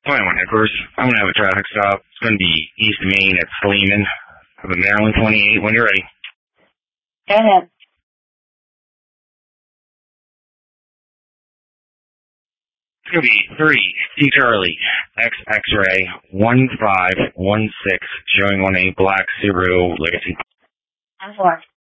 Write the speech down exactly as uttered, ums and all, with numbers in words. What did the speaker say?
twenty-one headquarters. I'm going to have a traffic stop. It's going to be East Main at Sleeman. Of the Maryland twenty-eight. When you're ready. Go ahead. It's going to be three T Charlie X X-ray one five one six showing on a black Subaru Legacy. I'm four.